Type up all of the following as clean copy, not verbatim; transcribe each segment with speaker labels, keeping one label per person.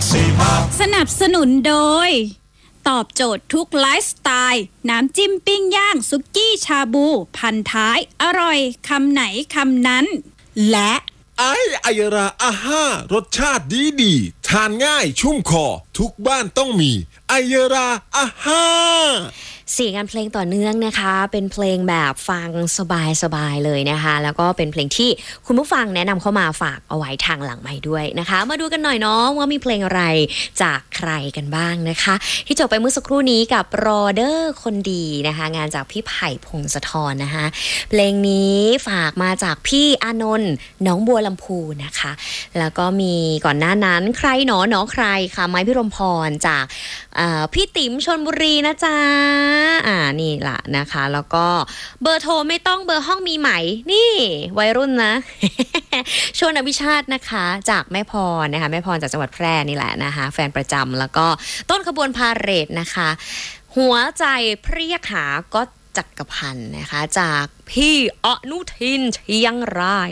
Speaker 1: สนับสนุนโดยตอบโจทย์ทุกไลฟ์สไตล์น้ำจิ้มปิ้งย่างสุกี้ชาบูพันท้ายอร่อยคำไหนคำนั้นและ
Speaker 2: ไอยราอาห้ารสชาติดีทานง่ายชุ่มคอทุกบ้านต้องมีไอยราอาห้า
Speaker 3: เสียงงานเพลงต่อเนื่องนะคะเป็นเพลงแบบฟังสบายๆเลยนะคะแล้วก็เป็นเพลงที่คุณผู้ฟังแนะนำเข้ามาฝากเอาไว้ทางหลังไมค์ด้วยนะคะมาดูกันหน่อยเนาะว่ามีเพลงอะไรจากใครกันบ้างนะคะที่จบไปเมื่อสักครู่นี้กับรอเดอร์คนดีนะคะงานจากพี่ไผ่พงศธรนะคะเพลงนี้ฝากมาจากพี่อานนท์น้องบัวลำพูนะคะแล้วก็มีก่อนหน้านั้นใครหนอใครค่ะไม้พิรมพรจากพี่ติ๋มชลบุรีนะจ๊ะนี่ล่ะนะคะแล้วก็เบอร์โทรไม่ต้องเบอร์ห้องมีไหมนี่วัยรุ่นนะ ชวนอภิชาตินะคะจากแม่พรนะคะแม่พรจากจังหวัดแพร่นี่แหละนะคะแฟนประจำแล้วก็ต้นขบวนพาเหรดนะคะหัวใจเพรียกหาก็จักรพันธ์นะคะจากพี่อนุทินเชียงราย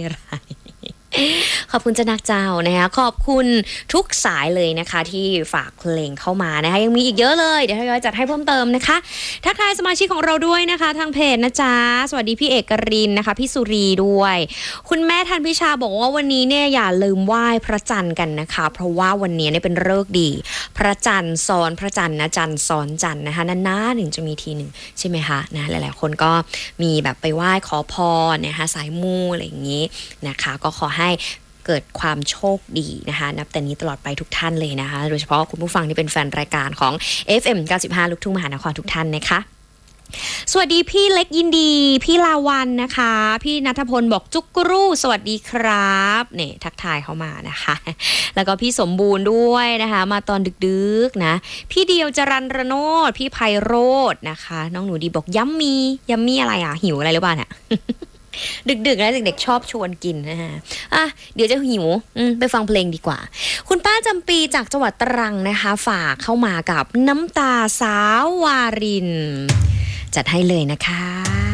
Speaker 3: ขอบคุณเจ้านักเจ้านะคะขอบคุณทุกสายเลยนะคะที่ฝากเพลงเข้ามานะคะยังมีอีกเยอะเลยเดี๋ยวทยอยจัดให้เพิ่มเติมนะคะทักทายสมาชิกของเราด้วยนะคะทางเพจนะจ๊ะสวัสดีพี่เอกรินนะคะพี่สุรีด้วยคุณแม่ทันพิชาบอกว่าวันนี้เนี่ยอย่าลืมไหว้พระจันทร์กันนะคะเพราะว่าวันนี้เนี่ยเป็นฤกษ์ดีพระจันทร์ซ้อนพระจันทร์นะจันทร์ซ้อนจันทร์นะคะนานๆถึงจะมีทีหนึ่งใช่ไหมคะนะหลายๆคนก็มีแบบไปไหว้ขอพรนะคะสายมูอะไรอย่างนี้นะคะก็ขอให้เกิดความโชคดีนะคะนับแต่นี้ตลอดไปทุกท่านเลยนะคะโดยเฉพาะคุณผู้ฟังที่เป็นแฟนรายการของ FM 95 ลูกทุ่งมหานครทุกท่านนะคะสวัสดีพี่เล็กยินดีพี่ลาวันนะคะพี่ณัฐพลบอกจุกกรูสวัสดีครับเนี่ยทักทายเข้ามานะคะแล้วก็พี่สมบูรณ์ด้วยนะคะมาตอนดึกๆนะพี่เดียวจรัญระโนดพี่ไพโรจน์นะคะน้องหนูดีบอกยัมมี่อะไรหิวอะไรหรือเปล่าเนี่ยดึกๆนะเด็กๆชอบชวนกินนะฮะเดี๋ยวจะหิวไปฟังเพลงดีกว่าคุณป้าจำปีจากจังหวัดตรังนะคะฝากเข้ามากับน้ำตาสาววารินจัดให้เลยนะคะ